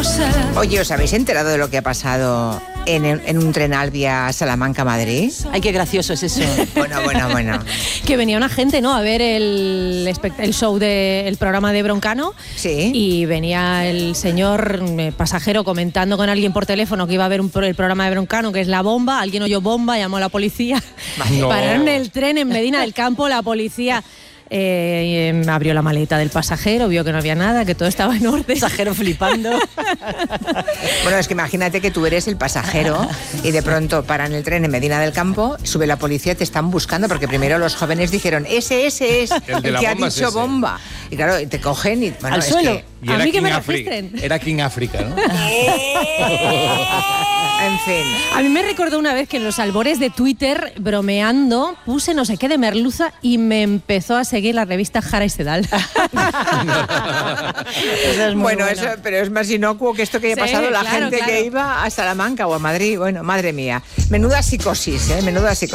Oye, ¿os habéis enterado de lo que ha pasado en un tren Alvia Salamanca-Madrid? Ay, qué gracioso es eso. Bueno. Que venía una gente, ¿no?, a ver el show del programa de Broncano. Sí. Y venía el señor pasajero comentando con alguien por teléfono que iba a ver el programa de Broncano, que es La Bomba. Alguien oyó bomba, llamó a la policía. No. Pararon el tren en Medina del Campo, la policía abrió la maleta del pasajero, vio que no había nada, que todo estaba en orden. Pasajero flipando. Bueno, es que imagínate que tú eres el pasajero y de pronto paran el tren en Medina del Campo, sube la policía, te están buscando, porque primero los jóvenes dijeron, ese es el que ha dicho bomba. Y claro, te cogen y... Bueno, al suelo. Y a mí que me África. registren. Era King África, ¿no? En fin. A mí me recordó una vez que en los albores de Twitter, bromeando, puse no sé qué de merluza y me empezó a seguir la revista Jara y Sedal. Eso es muy Bueno, bueno. eso, pero es más inocuo que esto que haya Sí, pasado la claro, gente claro. que iba a Salamanca o a Madrid. Bueno, madre mía. Menuda psicosis, ¿eh? Menuda psicosis.